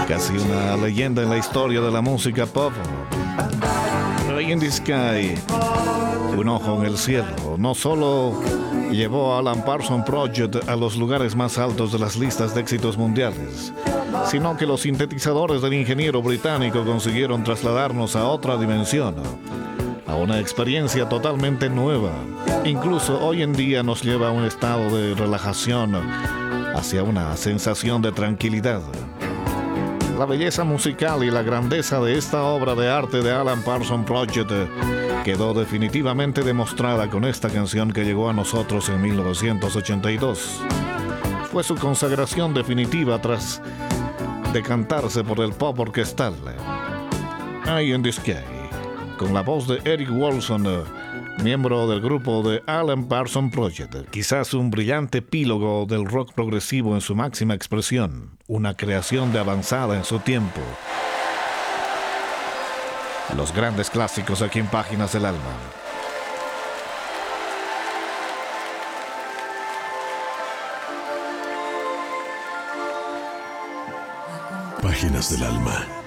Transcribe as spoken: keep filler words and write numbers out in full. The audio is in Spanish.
Casi una leyenda en la historia de la música pop. Eye in the Sky, Un ojo en el cielo, no solo llevó a Alan Parsons Project a los lugares más altos de las listas de éxitos mundiales, sino que los sintetizadores del ingeniero británico consiguieron trasladarnos a otra dimensión, a una experiencia totalmente nueva. Incluso hoy en día nos lleva a un estado de relajación, hacia una sensación de tranquilidad. La belleza musical y la grandeza de esta obra de arte de Alan Parsons Project quedó definitivamente demostrada con esta canción que llegó a nosotros en mil novecientos ochenta y dos. Fue su consagración definitiva tras decantarse por el pop orquestal. Eye in the Sky, con la voz de Eric Woolfson, miembro del grupo de Alan Parsons Project. Quizás un brillante epílogo del rock progresivo en su máxima expresión, una creación de avanzada en su tiempo. Los grandes clásicos aquí en Páginas del Alma. Páginas del Alma.